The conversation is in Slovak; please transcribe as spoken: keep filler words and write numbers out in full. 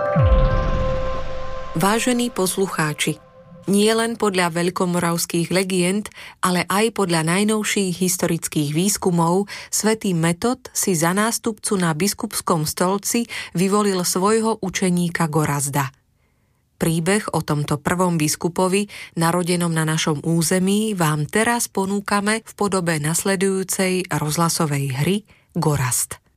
Vážení poslucháči, nie len podľa veľkomoravských legend, ale aj podľa najnovších historických výskumov svätý Metod si za nástupcu na biskupskom stolci vyvolil svojho učeníka Gorazda. Príbeh o tomto prvom biskupovi, narodenom na našom území, vám teraz ponúkame v podobe nasledujúcej rozhlasovej hry Gorazd.